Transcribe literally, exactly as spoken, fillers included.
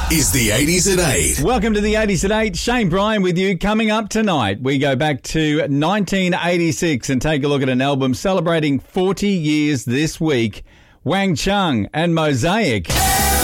is the eighties at eight. Welcome to the eighties at eight. Shane Bryan with you. Coming up tonight, we go back to nineteen eighty-six and take a look at an album celebrating forty years this week. Wang Chung and Mosaic.